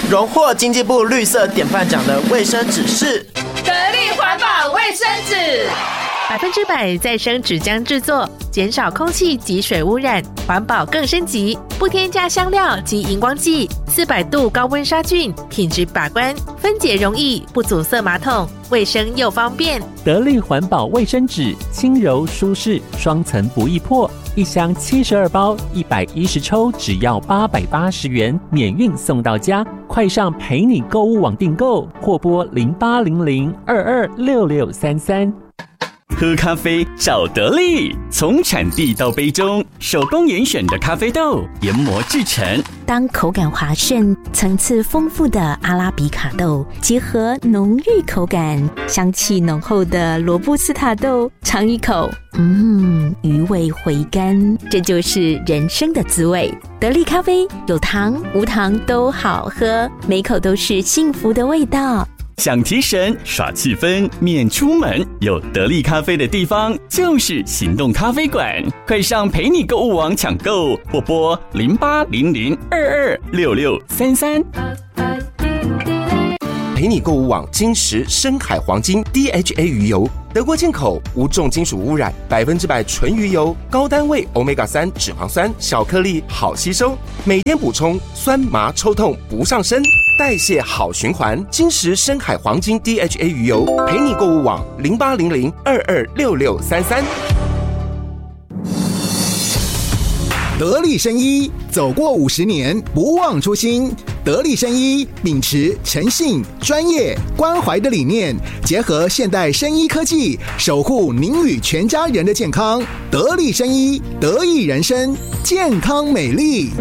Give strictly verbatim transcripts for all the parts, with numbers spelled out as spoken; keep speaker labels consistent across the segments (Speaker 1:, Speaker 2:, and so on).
Speaker 1: 荣获经济部绿色典范奖的卫生纸是
Speaker 2: 得力环保卫生纸，
Speaker 3: 百分之百再生纸浆制作，减少空气及水污染，环保更升级，不添加香料及荧光剂，四百度高温杀菌，品质把关，分解容易，不阻塞马桶，卫生又方便。
Speaker 4: 得力环保卫生纸，轻柔舒适，双层不易破，一箱七十二包，一百一十抽，只要八百八十元，免运送到家。快上陪你购物网订购，或拨零八零零二二六六三三。
Speaker 5: 喝咖啡找得力，从产地到杯中，手工严选的咖啡豆研磨制成。
Speaker 6: 当口感滑顺、层次丰富的阿拉比卡豆结合浓郁口感、香气浓厚的罗布斯塔豆，尝一口，嗯，余味回甘，这就是人生的滋味。得力咖啡有糖无糖都好喝，每口都是幸福的味道。
Speaker 5: 想提神耍气氛免出门，有得力咖啡的地方就是行动咖啡馆。快上陪你购物网抢购，或拨零八零零二二六六三三。
Speaker 7: 陪你购物网金石深海黄金 D H A 鱼油，德国进口，无重金属污染，百分之百纯鱼油，高单位 欧米伽三 脂肪酸，小颗粒好吸收，每天补充，酸麻抽痛不上身，代谢好循环。金石深海黄金 D H A 鱼油，陪你购物网零八零零二二六六三三。
Speaker 8: 得力生医走过五十年，不忘初心。得力生医秉持诚信、专业、关怀的理念，结合现代生医科技，守护您与全家人的健康。得力生医，得益人生，健康美丽。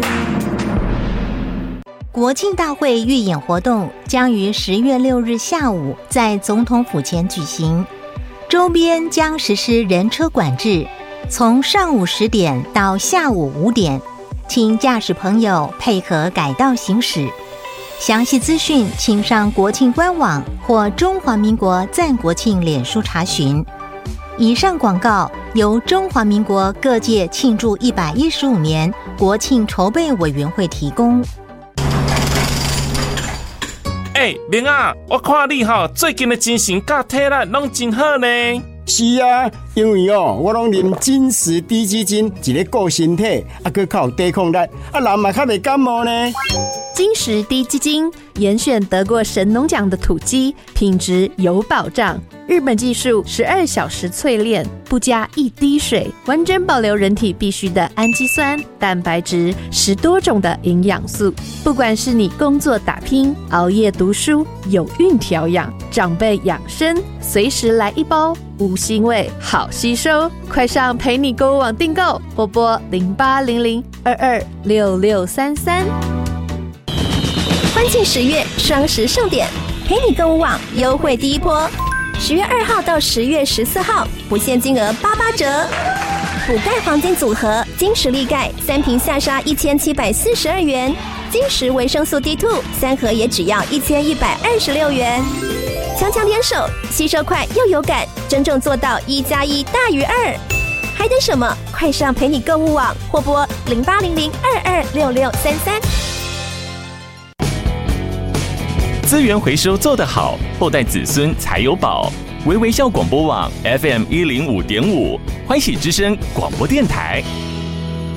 Speaker 9: 国庆大会预演活动将于十月六日下午在总统府前举行，周边将实施人车管制，从上午十点到下午五点，请驾驶朋友配合改道行驶。详细资讯请上国庆官网或中华民国赞国庆脸书查询。以上广告由中华民国各界庆祝一百一十五年国庆筹备委员会提供。
Speaker 10: 哎、欸，明啊，我看你哈最近的精神甲体力拢真好呢。
Speaker 11: 是啊，因为哦，我拢啉金石低基金，一个顾身体，啊，佮较有抵抗力，啊，人嘛较袂感冒呢。
Speaker 12: 金石低基金严选得过神农奖的土鸡，品质有保障。日本技术十二小时淬炼，不加一滴水，完整保留人体必需的氨基酸、蛋白质，十多种的营养素。不管是你工作打拼、熬夜读书、有孕调养、长辈养生，随时来一包，无腥味，好吸收。快上陪你购物网订购，或拨零八零零二二六六三三。
Speaker 13: 欢庆十月双十盛典，陪你购物网优惠第一波。十月二号到十月十四号，不限金额八八折。补钙黄金组合，金石力钙三瓶下杀一千七百四十二元，金石维生素 D 二 三盒也只要一千一百二十六元。强强联手，吸收快又有感，真正做到一加一大于二。还等什么？快上陪你购物网，或拨零八零零二二六六三三。
Speaker 5: 资源回收做得好，后代子孙才有宝。微微笑广播网 F M 一零五点五，欢喜之声广播电台。